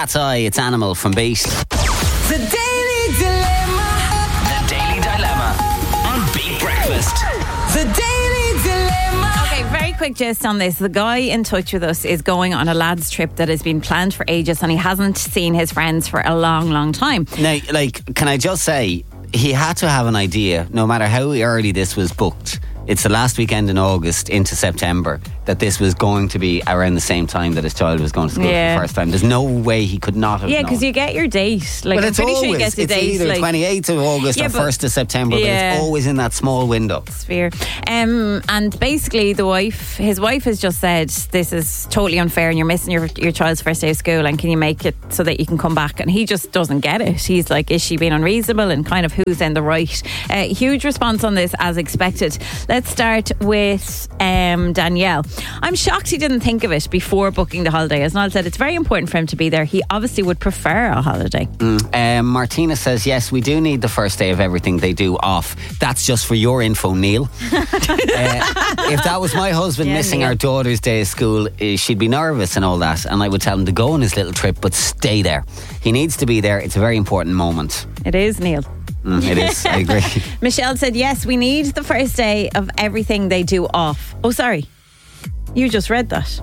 Cat's Eye, it's Animal from Beat. The Daily Dilemma. The Daily Dilemma on Beat Breakfast. The Daily Dilemma. Okay, very quick gist on this. The guy in touch with us is going on a lads trip that has been planned for ages and he hasn't seen his friends for a long, long time. Now, can I just say, he had to have an idea, no matter how early this was booked. It's the last weekend in August into September that this was going to be around the same time that his child was going to school for the first time. There's no way he could not have known. Because you get your date. Like, well, I'm pretty sure you get the date. It's either 28th of August or 1st of September, but it's always in that small window. Sphere. And basically his wife has just said, this is totally unfair and you're missing your child's first day of school, and can you make it so that you can come back? And he just doesn't get it. He's like, is she being unreasonable, and kind of who's in the right? Huge response on this as expected. Let's start with Danielle. I'm shocked he didn't think of it before booking the holiday. As Niall said, it's very important for him to be there. He obviously would prefer a holiday. Martina says, yes, we do need the first day of everything they do off. That's just for your info, Neil. If that was my husband missing Neil. our daughter's day of school, she'd be nervous and all that, and I would tell him to go on his little trip, but stay there. He needs to be there. It's a very important moment. It is, Neil. It is, I agree. Michelle said, yes, we need the first day of everything they do off. Oh, sorry. You just read that.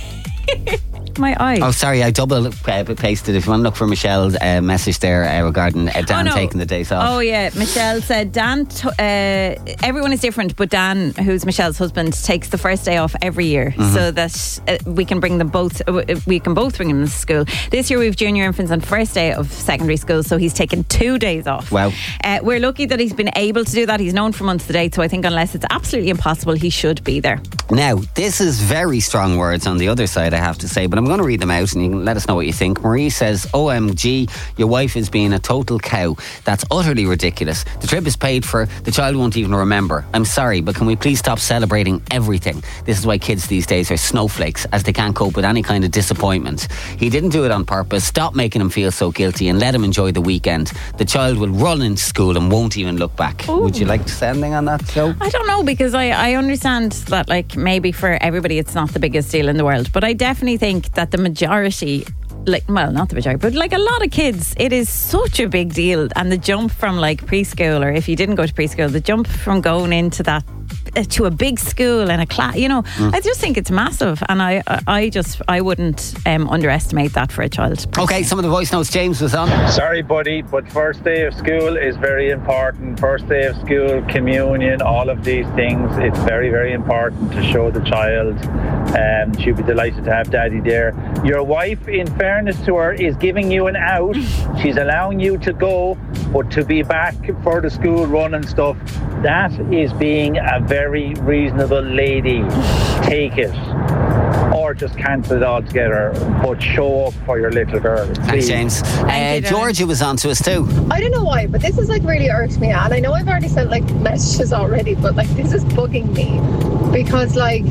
My eyes. Oh, sorry, I double pasted. If you want to look for Michelle's message there regarding Dan taking the days off. Oh, yeah. Michelle said, Dan, everyone is different, but Dan, who's Michelle's husband, takes the first day off every year so that we can bring them both. We can both bring them to school. This year we've junior infants on first day of secondary school, so he's taken 2 days off. Wow. We're lucky that he's been able to do that. He's known for months to date, so I think unless it's absolutely impossible, he should be there. Now, this is very strong words on the other side, I have to say, but I'm going to read them out and you can let us know what you think. Marie says, OMG, your wife is being a total cow. That's utterly ridiculous. The trip is paid for. The child won't even remember. I'm sorry, but can we please stop celebrating everything? This is why kids these days are snowflakes, as they can't cope with any kind of disappointment. He didn't do it on purpose. Stop making him feel so guilty and let him enjoy the weekend. The child will run into school and won't even look back. Ooh. Would you like to say anything on that, Joe? I don't know, because I understand that, like, maybe for everybody it's not the biggest deal in the world, but I definitely think that the majority, not the majority, but like a lot of kids, it is such a big deal. And the jump from like preschool, or if you didn't go to preschool, the jump from going into that to a big school and a class, I just think it's massive, and I wouldn't underestimate that for a child. Okay, some of the voice notes James was on. Sorry, buddy, but first day of school is very important. First day of school, communion, all of these things, it's very, very important to show the child. She'll be delighted to have daddy there. Your wife, in fairness to her, is giving you an out. She's allowing you to go, but to be back for the school run and stuff, that is being a very reasonable lady. Take it. Or just cancel it altogether, but show up for your little girl. Thanks, James. Georgia was on to us too. I don't know why, but this is like really irks me, and I know I've already sent like messages already, but like this is bugging me, because like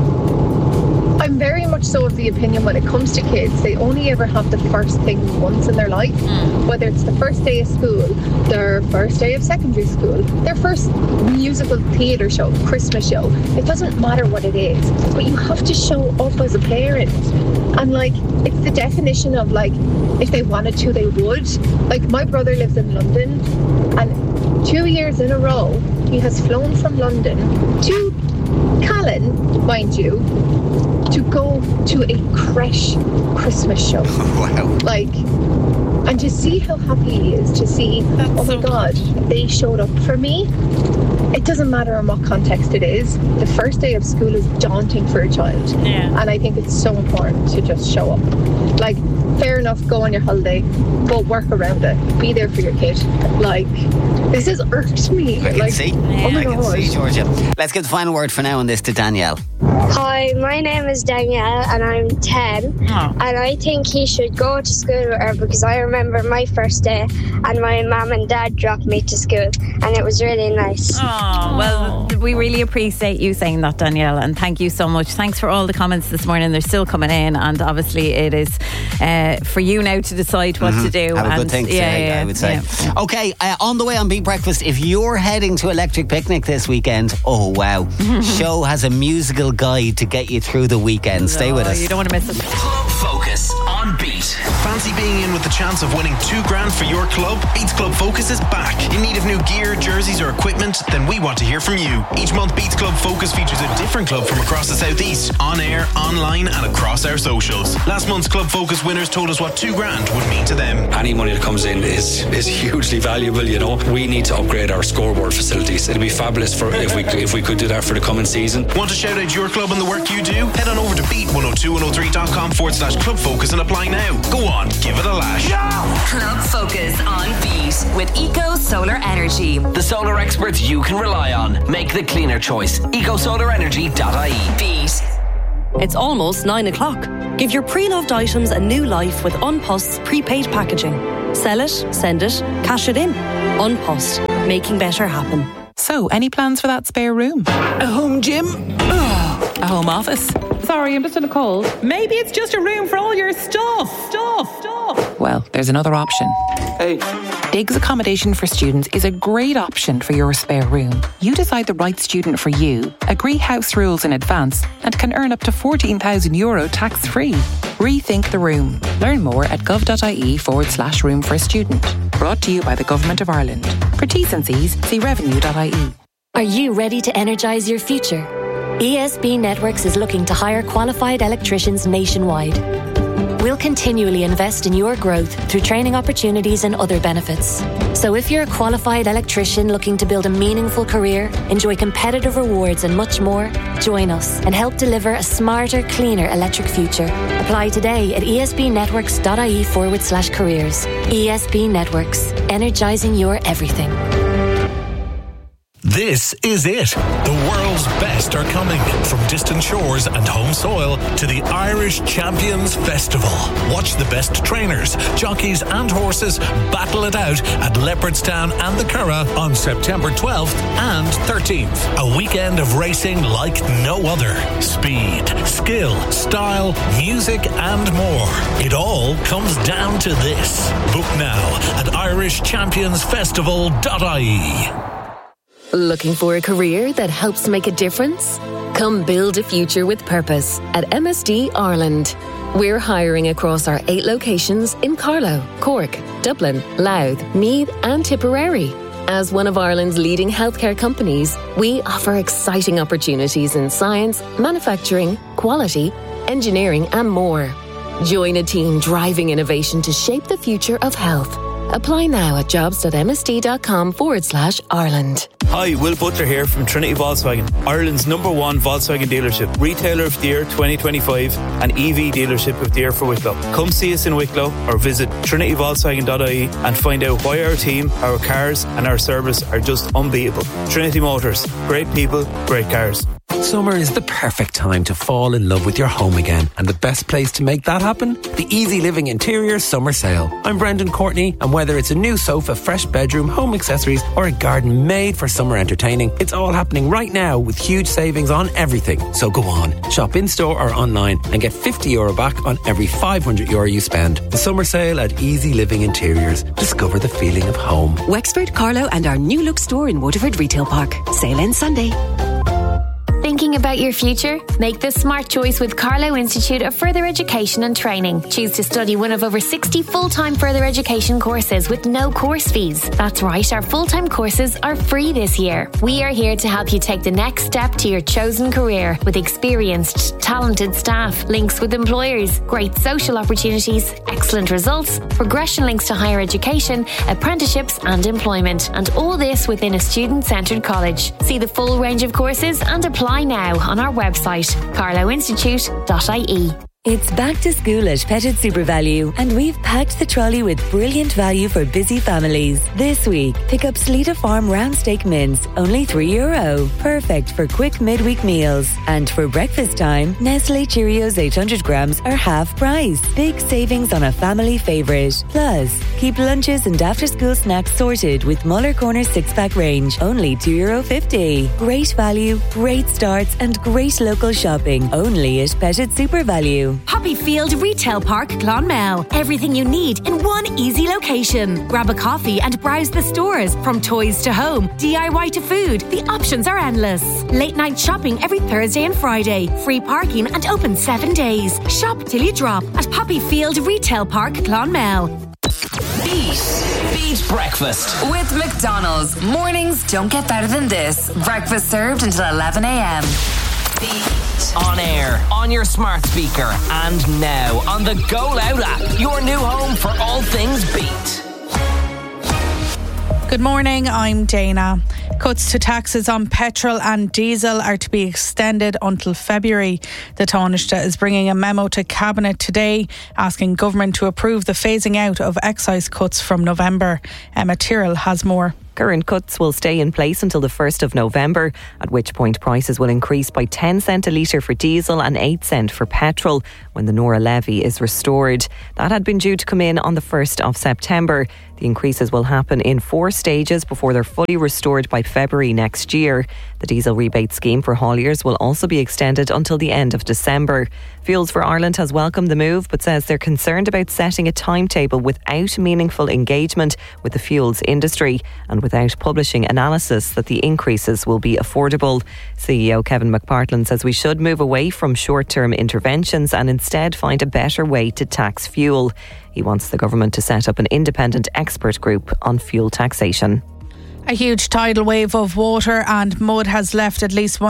I'm very much so of the opinion when it comes to kids, they only ever have the first thing once in their life, whether it's the first day of school, their first day of secondary school, their first musical theatre show, Christmas show. It doesn't matter what it is, but you have to show up as a parent. And like, it's the definition of like, if they wanted to, they would. Like, my brother lives in London, and 2 years in a row, he has flown from London to Callan, mind you, to go to a creche Christmas show. Wow. Like, and to see how happy he is, to see, oh my God, they showed up for me. It doesn't matter in what context it is. The first day of school is daunting for a child. Yeah. And I think it's so important to just show up. Like, fair enough, go on your holiday, but work around it. Be there for your kid. Like, this has irked me. I can see. Oh my I can God. see, Georgia. Let's get the final word for now on this to Danielle. Hi, my name is Danielle and I'm 10 and I think he should go to school with her, because I remember my first day and my mum and dad dropped me to school and it was really nice. Oh, well, we really appreciate you saying that, Danielle, and thank you so much. Thanks for all the comments this morning. They're still coming in, and obviously it is for you now to decide what to do. Have a good thing to say, I would say. Yeah. Okay, on the way on Beat Breakfast, if you're heading to Electric Picnic this weekend, oh wow, Show has a musical guide to get you through the weekend. Stay with us. You don't want to miss it. Club Focus on Beat. Fancy being chance of winning $2,000 for your club? Beats Club Focus is back. In need of new gear, jerseys or equipment? Then we want to hear from you. Each month Beats Club Focus features a different club from across the southeast, on air, online and across our socials. Last month's Club Focus winners told us what $2,000 would mean to them. Any money that comes in is hugely valuable, you know. We need to upgrade our scoreboard facilities. It'd be fabulous for if we could do that for the coming season. Want to shout out your club and the work you do? Head on over to beat102103.com/Club Focus and apply now. Go on, give it a lash. Club Focus on Beat with Eco Solar Energy. The solar experts you can rely on. Make the cleaner choice. EcoSolarEnergy.ie. Beat. It's almost 9 o'clock. Give your pre-loved items a new life with Unpost's prepaid packaging. Sell it, send it, cash it in. Unpost, making better happen. So, any plans for that spare room? A home gym? A home office? Sorry, I'm just in a cold. Maybe it's just a room for all your stuff. Well, there's another option. Hey. Diggs Accommodation for Students is a great option for your spare room. You decide the right student for you, agree house rules in advance, and can earn up to €14,000 tax-free. Rethink the room. Learn more at gov.ie/room for a student. Brought to you by the Government of Ireland. For T's and C's, see revenue.ie. Are you ready to energise your future? ESB Networks is looking to hire qualified electricians nationwide. We'll continually invest in your growth through training opportunities and other benefits. So if you're a qualified electrician looking to build a meaningful career, enjoy competitive rewards and much more, join us and help deliver a smarter, cleaner electric future. Apply today at esbnetworks.ie/careers. ESB Networks, energising your everything. This is it. The world's best are coming. From distant shores and home soil to the Irish Champions Festival. Watch the best trainers, jockeys and horses battle it out at Leopardstown and the Curragh on September 12th and 13th. A weekend of racing like no other. Speed, skill, style, music and more. It all comes down to this. Book now at irishchampionsfestival.ie. Looking for a career that helps make a difference? Come build a future with purpose at MSD Ireland. We're hiring across our 8 locations in Carlow, Cork, Dublin, Louth, Meath and Tipperary. As one of Ireland's leading healthcare companies, we offer exciting opportunities in science, manufacturing, quality, engineering and more. Join a team driving innovation to shape the future of health. Apply now at jobs.msd.com/Ireland. Hi, Will Butler here from Trinity Volkswagen, Ireland's #1 Volkswagen dealership, Retailer of the Year 2025 and EV Dealership of the Year for Wicklow. Come see us in Wicklow or visit trinityvolkswagen.ie and find out why our team, our cars and our service are just unbeatable. Trinity Motors, great people, great cars. Summer is the perfect time to fall in love with your home again. And the best place to make that happen? The Easy Living Interiors Summer Sale. I'm Brendan Courtney, and whether it's a new sofa, fresh bedroom, home accessories, or a garden made for summer entertaining, it's all happening right now with huge savings on everything. So go on, shop in-store or online and get €50 back on every €500 you spend. The Summer Sale at Easy Living Interiors. Discover the feeling of home. Wexford, Carlow and our new look store in Waterford Retail Park. Sale ends Sunday. Thinking about your future? Make the smart choice with Carlow Institute of Further Education and Training. Choose to study one of over 60 full-time further education courses with no course fees. That's right, our full-time courses are free this year. We are here to help you take the next step to your chosen career with experienced, talented staff, links with employers, great social opportunities, excellent results, progression links to higher education, apprenticeships and employment. And all this within a student-centred college. See the full range of courses and apply now on our website, carlowinstitute.ie. It's back to school at Pettit SuperValue, and we've packed the trolley with brilliant value for busy families. This week, pick up Sleeta Farm round steak mince, only €3. Perfect for quick midweek meals. And for breakfast time, Nestle Cheerios 800 grams are half price. Big savings on a family favourite. Plus, keep lunches and after-school snacks sorted with Muller Corner 6-pack range, only €2.50. Great value, great starts, and great local shopping, only at Pettit SuperValue. Poppyfield Retail Park, Clonmel. Everything you need in one easy location. Grab a coffee and browse the stores. From toys to home, DIY to food, the options are endless. Late night shopping every Thursday and Friday. Free parking and open 7 days. Shop till you drop at Poppyfield Retail Park, Clonmel. Beat breakfast. With McDonald's, mornings don't get better than this. Breakfast served until 11 a.m. Beat. On air, on your smart speaker, and now on the Go Loud app. Your new home for all things Beat. Good morning, I'm Dana. Cuts to taxes on petrol and diesel are to be extended until February. The Taoiseach is bringing a memo to Cabinet today asking government to approve the phasing out of excise cuts from November. Emma Tyrrell has more. Current cuts will stay in place until the 1st of November, at which point prices will increase by 10 cent a litre for diesel and 8 cent for petrol when the Nora levy is restored. That had been due to come in on the 1st of September. The increases will happen in 4 stages before they're fully restored by February next year. The diesel rebate scheme for hauliers will also be extended until the end of December. Fuels for Ireland has welcomed the move but says they're concerned about setting a timetable without meaningful engagement with the fuels industry and without publishing analysis that the increases will be affordable. CEO Kevin McPartland says we should move away from short-term interventions and instead find a better way to tax fuel. He wants the government to set up an independent expert group on fuel taxation. A huge tidal wave of water and mud has left at least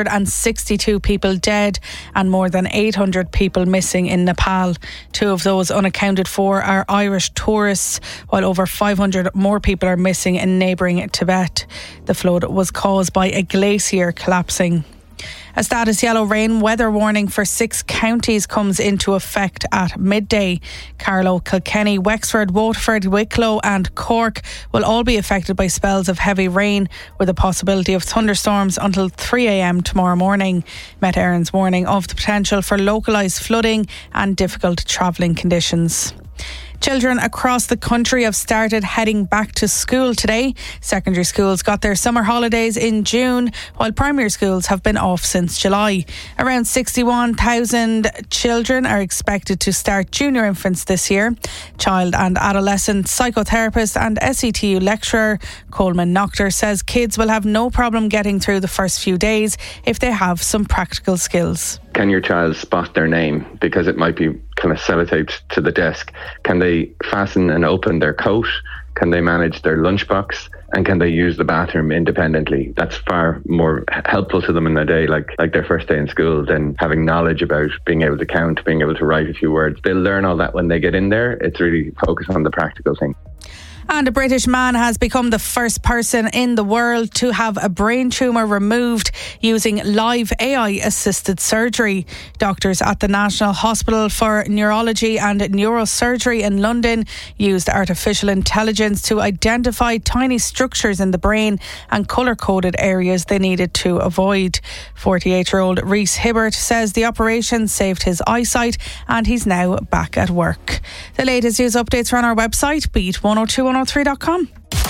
162 people dead and more than 800 people missing in Nepal. 2 of those unaccounted for are Irish tourists, while over 500 more people are missing in neighbouring Tibet. The flood was caused by a glacier collapsing. A status yellow rain weather warning for 6 counties comes into effect at midday. Carlow, Kilkenny, Wexford, Waterford, Wicklow and Cork will all be affected by spells of heavy rain with a possibility of thunderstorms until 3 a.m. tomorrow morning. Met Éireann's warning of the potential for localised flooding and difficult travelling conditions. Children across the country have started heading back to school today. Secondary schools got their summer holidays in June, while primary schools have been off since July. Around 61,000 children are expected to start junior infants this year. Child and adolescent psychotherapist and SETU lecturer Coleman Noctor says kids will have no problem getting through the first few days if they have some practical skills. Can your child spot their name? Because it might be kind of sellotaped to the desk. Can they fasten and open their coat? Can they manage their lunchbox? And can they use the bathroom independently? That's far more helpful to them in their day, like their first day in school, than having knowledge about being able to count, being able to write a few words. They'll learn all that when they get in there. It's really focused on the practical thing. And a British man has become the first person in the world to have a brain tumour removed using live AI-assisted surgery. Doctors at the National Hospital for Neurology and Neurosurgery in London used artificial intelligence to identify tiny structures in the brain and colour-coded areas they needed to avoid. 48-year-old Rhys Hibbert says the operation saved his eyesight and he's now back at work. The latest news updates are on our website, beat102103.com.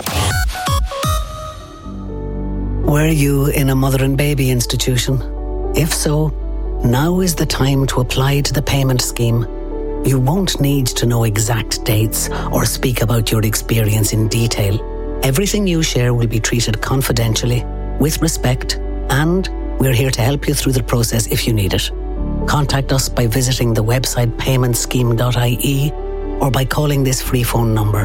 Were you in a mother and baby institution? If so, now is the time to apply to the payment scheme. You won't need to know exact dates or speak about your experience in detail. Everything you share will be treated confidentially, with respect, and we're here to help you through the process if you need it. Contact us by visiting the website paymentscheme.ie or by calling this free phone number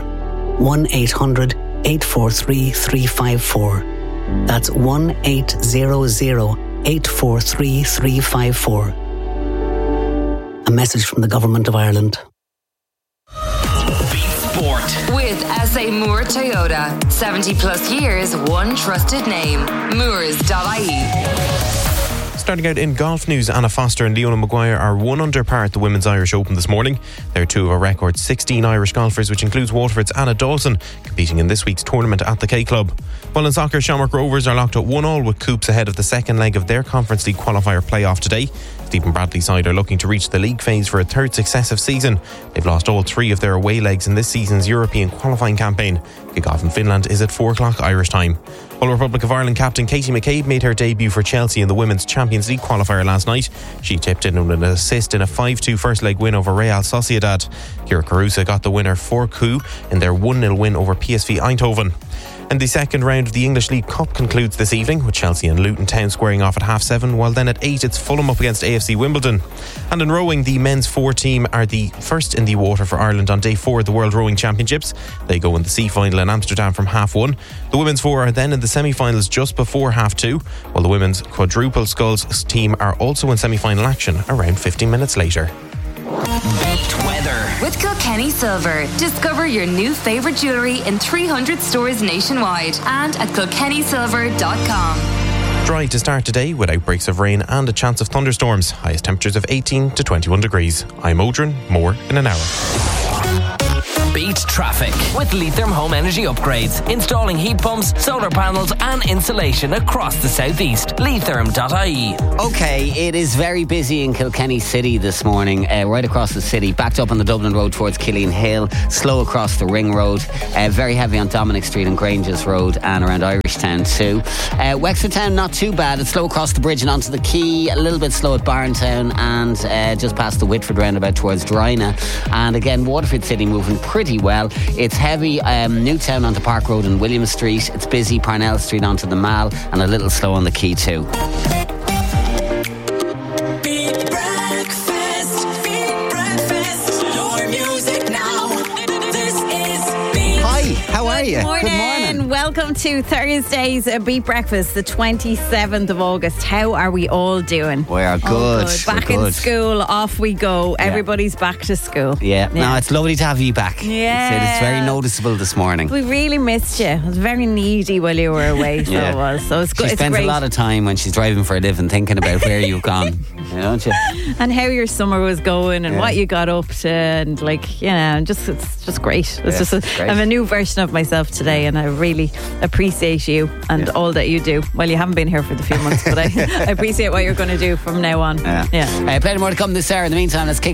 1-800-843-354. That's 1-800-843-354. A message from the Government of Ireland. Beat Sport. With SA Moore Toyota. 70 plus years, one trusted name. Moores.ie. Starting out in golf news, Anna Foster and Leona Maguire are 1 under par at the Women's Irish Open this morning. They're 2 of a record 16 Irish golfers, which includes Waterford's Anna Dawson, competing in this week's tournament at the K Club. While in soccer, Shamrock Rovers are locked at 1-1 with Coops ahead of the second leg of their Conference League qualifier playoff today. Stephen Bradley's side are looking to reach the league phase for a 3rd successive season. They've lost all 3 of their away legs in this season's European qualifying campaign. Kick-off in Finland is at 4 o'clock Irish time. While Republic of Ireland captain Katie McCabe made her debut for Chelsea in the Women's Champions League qualifier last night. She tipped in with an assist in a 5-2 first leg win over Real Sociedad. Kira Carusa got the winner for Coup in their 1-0 win over PSV Eindhoven. And the second round of the English League Cup concludes this evening with Chelsea and Luton Town squaring off at 7:30, while then at 8 it's Fulham up against AFC Wimbledon. And in rowing, the men's 4 team are the first in the water for Ireland on day 4 of the World Rowing Championships. They go in the C final in Amsterdam from 1:30. The women's 4 are then in the semi-finals just before 2:30, while the women's quadruple sculls team are also in semi-final action around 15 minutes later. Beat weather with Kilkenny Silver. Discover your new favourite jewellery in 300 stores nationwide and at kilkennysilver.com. Dry to start today with outbreaks of rain and a chance of thunderstorms. Highest temperatures of 18 to 21 degrees. I'm Odrin. More in an hour. Beat traffic with Leitrim Home Energy Upgrades. Installing heat pumps, solar panels and insulation across the southeast. Leitrim.ie. Okay, it is very busy in Kilkenny City this morning, right across the city. Backed up on the Dublin Road towards Killeen Hill, slow across the Ring Road, very heavy on Dominic Street and Granges Road and around Irishtown too. Wexford Town not too bad. It's slow across the bridge and onto the quay, a little bit slow at Barntown and just past the Whitford roundabout towards Drina. And again, Waterford City moving pretty well. It's heavy Newtown onto Park Road and William Street. It's busy Parnell Street onto the Mall and a little slow on the quay too. Beat breakfast, your music now. This is Beat. Hi, how are you? Good morning. Welcome to Thursday's Beat Breakfast, the 27th of August. How are we all doing? We are good. Back in school, off we go. Everybody's back to school. Yeah. No, it's lovely to have you back. Yeah. It's very noticeable this morning. We really missed you. I was very needy while you were away, so it was. So it's good. She spends a lot of time when she's driving for a living thinking about where you've gone, don't you? And how your summer was going and what you got up to, and it's just great. It's great. I'm a new version of myself today, and I really appreciate you and all that you do. Well, you haven't been here for the few months, but I appreciate what you're going to do from now on. Plenty more to come this hour. In the meantime, let's kick